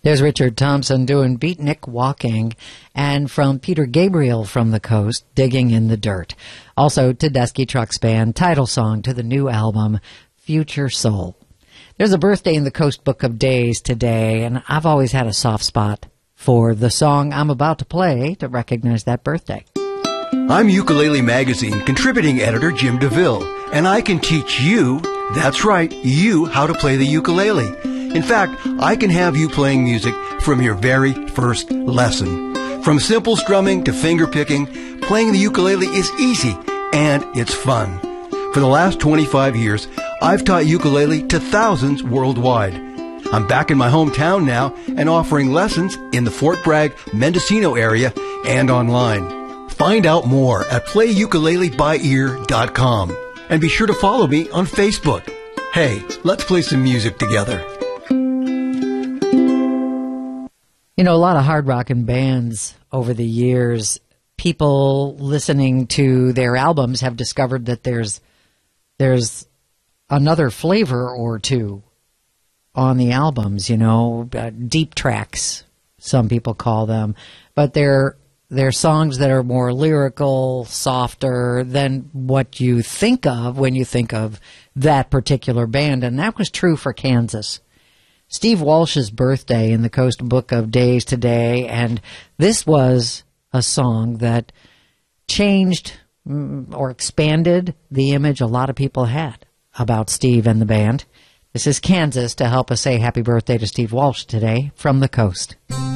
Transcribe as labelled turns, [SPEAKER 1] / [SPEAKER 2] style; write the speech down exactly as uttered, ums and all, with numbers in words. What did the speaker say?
[SPEAKER 1] There's Richard Thompson doing Beatnik Walking, and from Peter Gabriel from the Coast, Digging in the Dirt. Also, Tedeschi Trucks Band, title song to the new album, Future Soul. There's a birthday in the Coast Book of Days today, and I've always had a soft spot for the song I'm about to play to recognize that birthday.
[SPEAKER 2] I'm Ukulele Magazine contributing editor Jim DeVille, and I can teach you, that's right, you, how to play the ukulele. In fact, I can have you playing music from your very first lesson. From simple strumming to finger picking, playing the ukulele is easy and it's fun. For the last twenty-five years, I've taught ukulele to thousands worldwide. I'm back in my hometown now and offering lessons in the Fort Bragg, Mendocino area and online. Find out more at play ukulele by ear dot com and be sure to follow me on Facebook. Hey, let's play some music together.
[SPEAKER 1] You know, a lot of hard rockin' bands over the years, people listening to their albums have discovered that there's there's another flavor or two on the albums, you know, uh, deep tracks, some people call them, but they're they're songs that are more lyrical, softer than what you think of when you think of that particular band, and that was true for Kansas. Steve Walsh's birthday in the Coast Book of Days today, and this was a song that changed mm, or expanded the image a lot of people had about Steve and the band. This is Kansas to help us say happy birthday to Steve Walsh today from the Coast.